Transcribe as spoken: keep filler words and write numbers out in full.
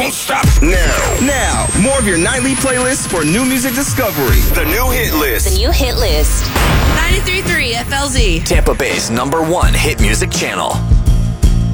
Don't stop now. Now, more of your nightly playlist for new music discovery. The new hit list. The new hit list. ninety-three point three F L Z. Tampa Bay's number one hit music channel.